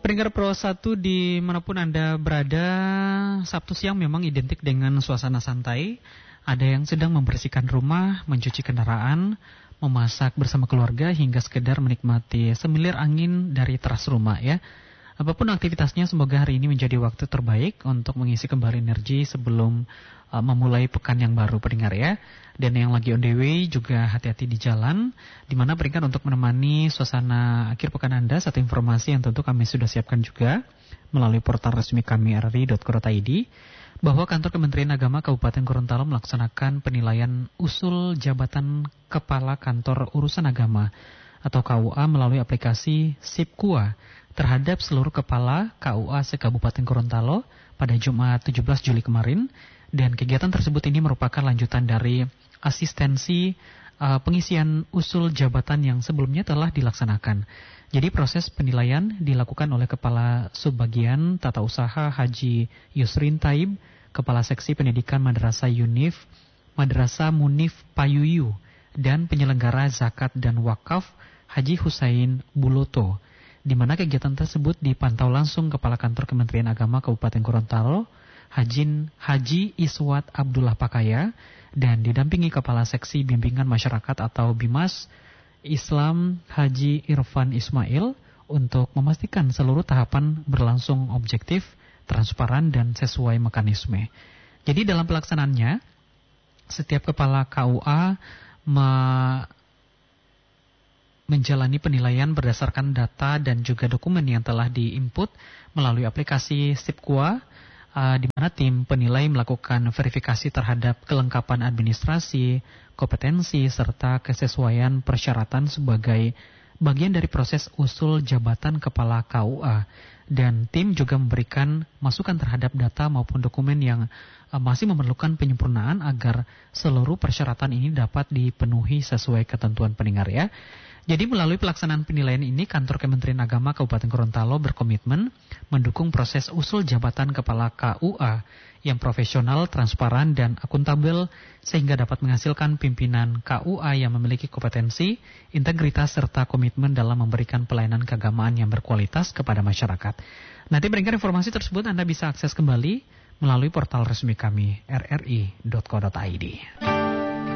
pendengar Pro 1 dimanapun Anda berada, Sabtu siang memang identik dengan suasana santai. Ada yang sedang membersihkan rumah, mencuci kendaraan, memasak bersama keluarga, hingga sekedar menikmati semilir angin dari teras rumah ya. Apapun aktivitasnya, semoga hari ini menjadi waktu terbaik untuk mengisi kembali energi sebelum memulai pekan yang baru, pendengar ya. Dan yang lagi on the way juga hati-hati di jalan, dimana pendengar untuk menemani suasana akhir pekan Anda, satu informasi yang tentu kami sudah siapkan juga melalui portal resmi kami rri.co.id, bahwa kantor Kementerian Agama Kabupaten Gorontalo melaksanakan penilaian usul jabatan Kepala Kantor Urusan Agama atau KUA melalui aplikasi SIPKUA terhadap seluruh kepala KUA se-Kabupaten Gorontalo pada Jumat 17 Juli kemarin. Dan kegiatan tersebut ini merupakan lanjutan dari asistensi pengisian usul jabatan yang sebelumnya telah dilaksanakan. Jadi proses penilaian dilakukan oleh Kepala Subbagian Tata Usaha Haji Yusrin Taib, Kepala Seksi Pendidikan Madrasah Yunif, Madrasah Munif Payuyu, dan penyelenggara zakat dan wakaf Haji Husain Buloto, di mana kegiatan tersebut dipantau langsung Kepala Kantor Kementerian Agama Kabupaten Gorontalo, Haji Iswat Abdullah Pakaya, dan didampingi Kepala Seksi Bimbingan Masyarakat atau Bimas Islam Haji Irfan Ismail untuk memastikan seluruh tahapan berlangsung objektif, transparan, dan sesuai mekanisme. Jadi dalam pelaksanaannya, setiap kepala KUA menjalani penilaian berdasarkan data dan juga dokumen yang telah diinput melalui aplikasi SIPKUA, di mana tim penilai melakukan verifikasi terhadap kelengkapan administrasi, kompetensi, serta kesesuaian persyaratan sebagai bagian dari proses usul jabatan kepala KUA. Dan tim juga memberikan masukan terhadap data maupun dokumen yang masih memerlukan penyempurnaan agar seluruh persyaratan ini dapat dipenuhi sesuai ketentuan, pendengar ya. Jadi melalui pelaksanaan penilaian ini, Kantor Kementerian Agama Kabupaten Gorontalo berkomitmen mendukung proses usul jabatan kepala KUA yang profesional, transparan, dan akuntabel sehingga dapat menghasilkan pimpinan KUA yang memiliki kompetensi, integritas, serta komitmen dalam memberikan pelayanan keagamaan yang berkualitas kepada masyarakat. Nanti berikan informasi tersebut Anda bisa akses kembali melalui portal resmi kami rri.co.id.